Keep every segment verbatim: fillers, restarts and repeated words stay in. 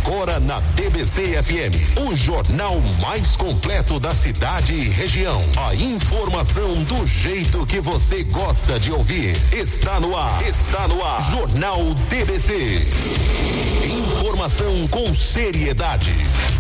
Agora na D B C F M, o jornal mais completo da cidade e região. A informação do jeito que você gosta de ouvir. Está no ar. Está no ar. Jornal D B C. Informação com seriedade.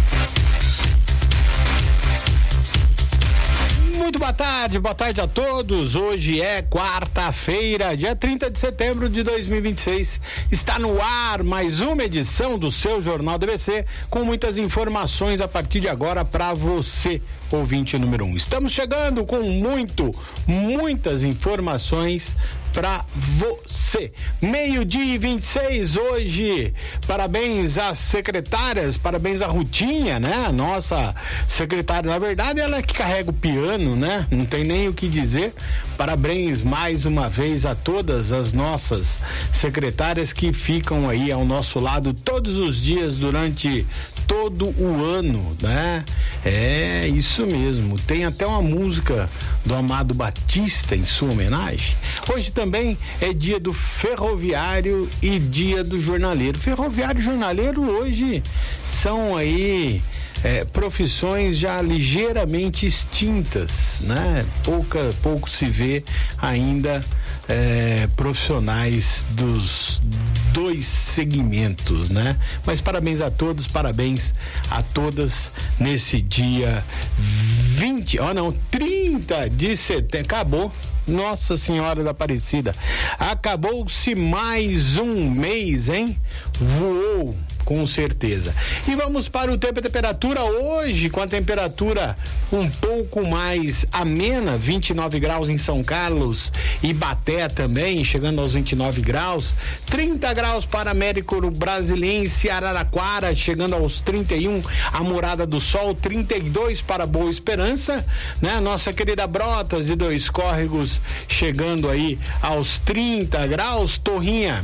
Muito boa tarde, boa tarde a todos. Hoje é quarta-feira, dia trinta de setembro de dois mil e vinte e seis. Está no ar mais uma edição do seu Jornal D B C, com muitas informações a partir de agora para você, ouvinte número um. Estamos chegando com muito, muitas informações para você. Meio-dia e vinte e seis hoje. Parabéns às secretárias, parabéns à Rutinha, né? A nossa secretária, na verdade, ela é que carrega o piano, né? Não tem nem o que dizer. Parabéns mais uma vez a todas as nossas secretárias que ficam aí ao nosso lado todos os dias durante todo o ano, né? É isso mesmo. Tem até uma música do Amado Batista em sua homenagem. Hoje também é dia do ferroviário e dia do jornaleiro. Ferroviário e jornaleiro hoje são aí É, profissões já ligeiramente extintas, né? Pouca, pouco se vê ainda é, profissionais dos dois segmentos, né? Mas parabéns a todos, parabéns a todas nesse dia vinte, ó oh não, trinta de setembro, acabou. Nossa Senhora da Aparecida, acabou-se mais um mês, hein? Voou, com certeza. E vamos para o tempo e temperatura hoje, com a temperatura um pouco mais amena, vinte e nove graus em São Carlos, Ibaté também, chegando aos vinte e nove graus, trinta graus para Américo Brasiliense, Araraquara, chegando aos trinta e um, a Morada do Sol, trinta e dois para Boa Esperança, né? Nossa querida Brotas e Dois Córregos, chegando aí aos trinta graus, Torrinha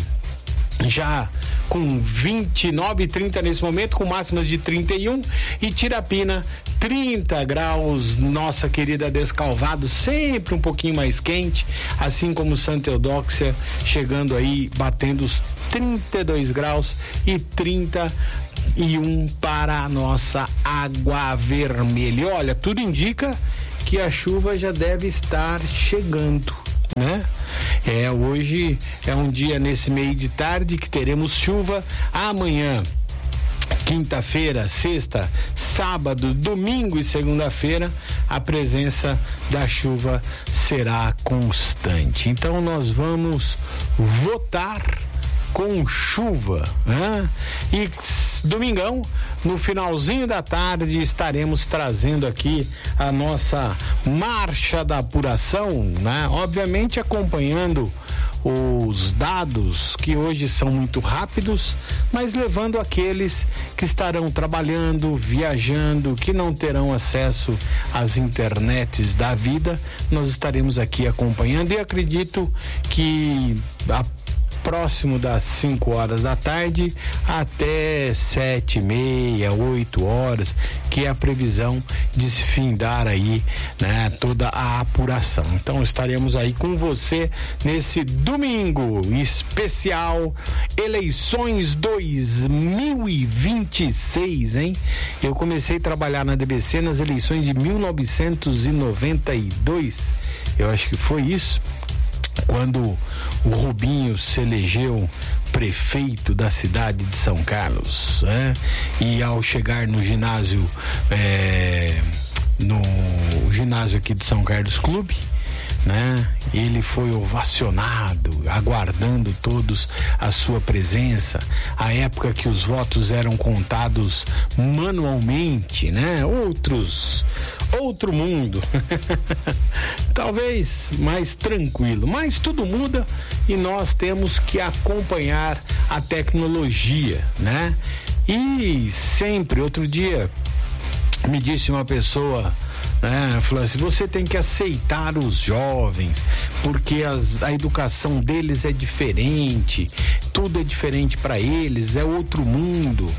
já com vinte e nove, trinta nesse momento, com máximas de trinta e um, e Tirapina trinta graus, nossa querida Descalvado, sempre um pouquinho mais quente, assim como Santa Eudóxia, chegando aí, batendo os trinta e dois graus e trinta e um para a nossa Água Vermelha. Olha, tudo indica que a chuva já deve estar chegando, né? É, hoje é um dia nesse meio de tarde que teremos chuva. Amanhã, quinta-feira, sexta, sábado, domingo e segunda-feira, a presença da chuva será constante. Então nós vamos votar com chuva, né? E domingão, no finalzinho da tarde, estaremos trazendo aqui a nossa marcha da apuração, né? Obviamente acompanhando os dados que hoje são muito rápidos, mas levando aqueles que estarão trabalhando, viajando, que não terão acesso às internets da vida, nós estaremos aqui acompanhando e acredito que a próximo das cinco horas da tarde até sete e meia, oito horas, que é a previsão de se findar aí, né, toda a apuração. Então estaremos aí com você nesse domingo especial Eleições dois mil e vinte e seis, hein? Eu comecei a trabalhar na D B C nas eleições de mil novecentos e noventa e dois, eu acho que foi isso, quando o Rubinho se elegeu prefeito da cidade de São Carlos, né? E ao chegar no ginásio, é, no ginásio aqui do São Carlos Clube, né? Ele foi ovacionado, aguardando todos a sua presença. A época que os votos eram contados manualmente, né? Outros, outro mundo. Talvez mais tranquilo, mas tudo muda e nós temos que acompanhar a tecnologia, né? E sempre, outro dia me disse uma pessoa, né, falou assim: você tem que aceitar os jovens, porque as, a educação deles é diferente, tudo é diferente para eles, é outro mundo.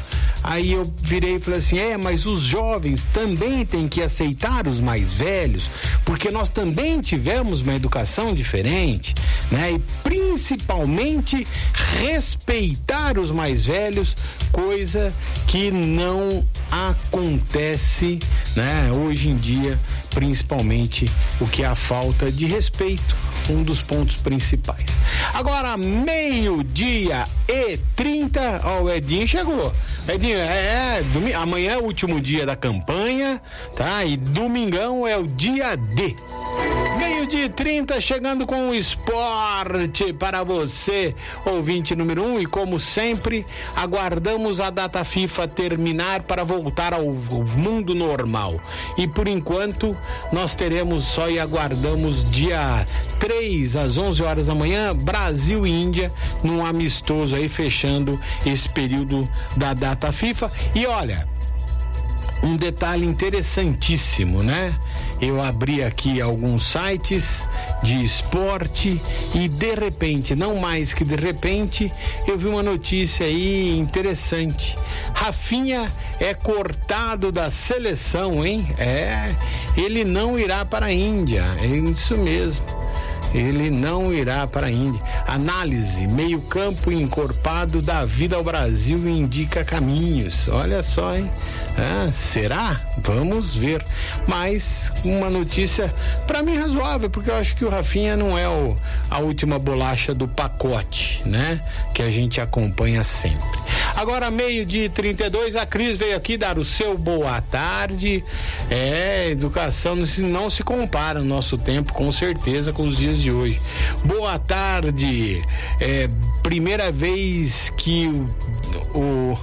Aí eu virei e falei assim, é, mas os jovens também têm que aceitar os mais velhos, porque nós também tivemos uma educação diferente, né? E principalmente respeitar os mais velhos, coisa que não acontece, né? Hoje em dia, principalmente o que é a falta de respeito, um dos pontos principais. Agora, meio-dia e trinta, ó, o Edinho chegou. Edinho, é, é domi- amanhã é o último dia da campanha, tá? E domingão é o dia D. Meio-dia e trinta, chegando com o esporte para você, ouvinte número um, e como sempre, aguardamos a data FIFA terminar para voltar ao mundo normal. E por enquanto, nós teremos só e aguardamos dia três às onze horas da manhã, Brasil e Índia, num amistoso aí, fechando esse período da data FIFA. E olha, um detalhe interessantíssimo, né? Eu abri aqui alguns sites de esporte e de repente, não mais que de repente, eu vi uma notícia aí interessante. Rafinha é cortado da seleção, hein? É, ele não irá para a Índia, é isso mesmo. Ele não irá para a Índia. Análise, meio campo encorpado dá vida ao Brasil e indica caminhos. Olha só, hein? Ah, será? Vamos ver. Mas uma notícia para mim razoável, porque eu acho que o Rafinha não é o, a última bolacha do pacote, né? Que a gente acompanha sempre. Agora, meio-dia e trinta e dois, a Cris veio aqui dar o seu boa tarde. É, educação não se, não se compara no nosso tempo, com certeza, com os dias de hoje. Boa tarde. É, primeira vez que o, o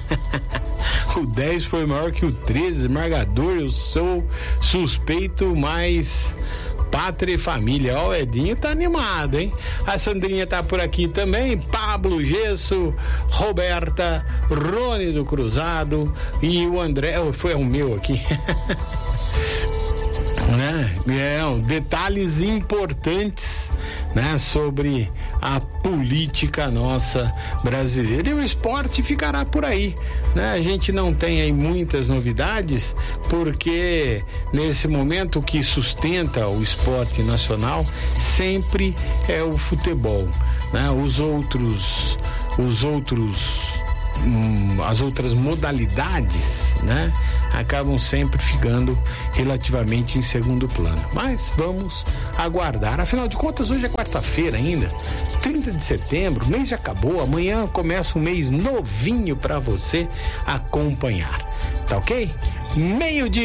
o dez foi maior que o treze, esmagador, eu sou suspeito, mas pátria e família. Ó, o Edinho tá animado, hein? A Sandrinha tá por aqui também, Pablo Gesso, Roberta, Rony do Cruzado e o André, oh, foi o meu aqui. Né? É, detalhes importantes, né, sobre a política nossa brasileira, e o esporte ficará por aí, né? A gente não tem aí muitas novidades, porque nesse momento o que sustenta o esporte nacional sempre é o futebol, né? Os outros os outros hum, as outras modalidades, né, acabam sempre ficando relativamente em segundo plano. Mas vamos aguardar. Afinal de contas, hoje é quarta-feira ainda, trinta de setembro, o mês já acabou. Amanhã começa um mês novinho para você acompanhar. Tá ok? Meio-dia